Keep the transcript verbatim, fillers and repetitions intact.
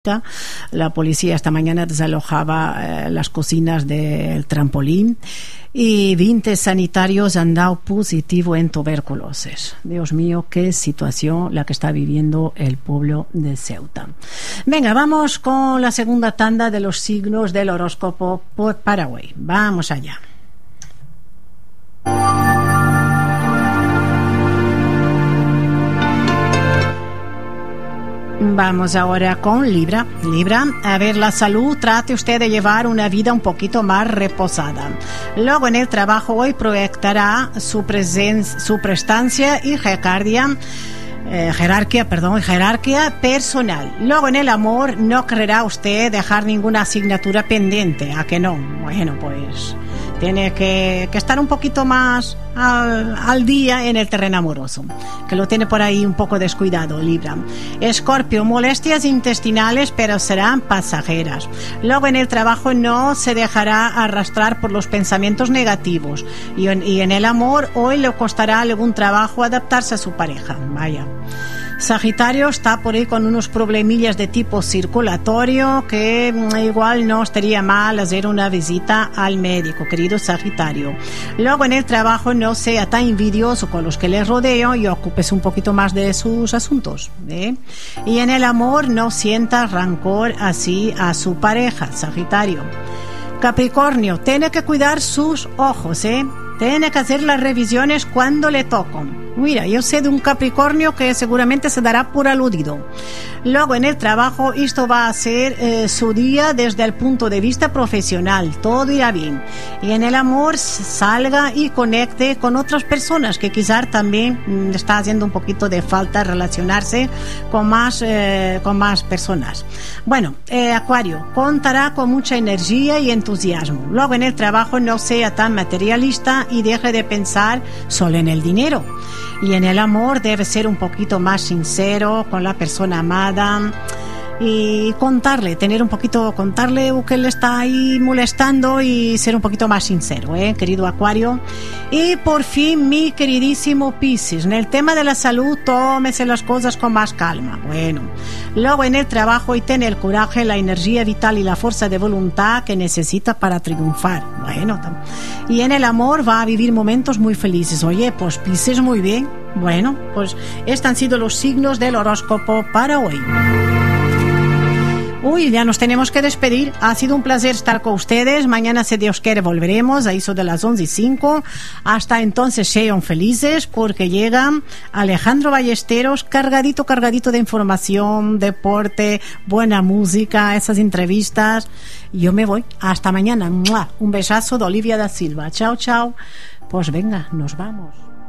La policía esta mañana desalojaba eh, las cocinas del trampolín y veinte sanitarios han dado positivo en tuberculosis. Dios mío, qué situación la que está viviendo el pueblo de Ceuta. Venga, vamos con la segunda tanda de los signos del horóscopo por Paraguay. Vamos allá. Vamos ahora con Libra. Libra, a ver, la salud, trate usted de llevar una vida un poquito más reposada. Luego en el trabajo hoy proyectará su presencia, su prestancia y jerarquía, eh, jerarquía, perdón, jerarquía personal. Luego en el amor no querrá usted dejar ninguna asignatura pendiente, ¿a que no? Bueno, pues tiene que, que estar un poquito más al, al día en el terreno amoroso, que lo tiene por ahí un poco descuidado, Libra. Escorpio, molestias intestinales, pero serán pasajeras. Luego en el trabajo no se dejará arrastrar por los pensamientos negativos. Y en, y en el amor hoy le costará algún trabajo adaptarse a su pareja. Vaya. Sagitario está por ahí con unos problemillas de tipo circulatorio que igual no estaría mal hacer una visita al médico, querido Sagitario. Luego en el trabajo no sea tan envidioso con los que le rodean y ocúpese un poquito más de sus asuntos, ¿eh? Y en el amor no sienta rancor así a su pareja, Sagitario. Capricornio, tiene que cuidar sus ojos, ¿eh? Tiene que hacer las revisiones cuando le tocan. Mira, yo sé de un Capricornio que seguramente se dará por aludido. Luego en el trabajo esto va a ser eh, su día desde el punto de vista profesional, todo irá bien. Y en el amor salga y conecte con otras personas que quizás también le está haciendo un poquito de falta relacionarse con más, eh, con más personas. Bueno, eh, Acuario, contará con mucha energía y entusiasmo. Luego en el trabajo no sea tan materialista y deje de pensar solo en el dinero. Y en el amor debe ser un poquito más sincero con la persona amada y contarle, tener un poquito, contarle que le está ahí molestando y ser un poquito más sincero, ¿eh, querido Acuario? Y por fin, mi queridísimo Piscis, en el tema de la salud, tómese las cosas con más calma. Bueno, luego en el trabajo y ten el coraje, la energía vital y la fuerza de voluntad que necesita para triunfar. Bueno, y en el amor va a vivir momentos muy felices. Oye, pues Piscis, muy bien. Bueno, pues estos han sido los signos del horóscopo para hoy. Uy, ya nos tenemos que despedir. Ha sido un placer estar con ustedes. Mañana, si Dios quiere, volveremos a eso de las once y cinco. Hasta entonces, sean felices porque llega Alejandro Ballesteros cargadito, cargadito de información, deporte, buena música, esas entrevistas. Y yo me voy. Hasta mañana. ¡Mua! Un besazo de Olivia da Silva. Chao, chao. Pues venga, nos vamos.